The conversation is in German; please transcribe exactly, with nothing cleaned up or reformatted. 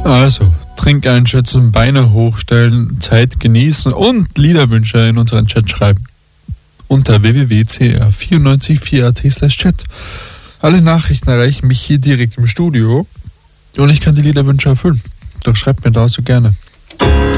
Also, Trink einschätzen, Beine hochstellen, Zeit genießen und Liederwünsche in unseren Chat schreiben. Unter w w w punkt c r vier neun vier punkt a t slash chat. Alle Nachrichten erreichen mich hier direkt im Studio und ich kann die Liederwünsche erfüllen. Doch schreibt mir da so gerne.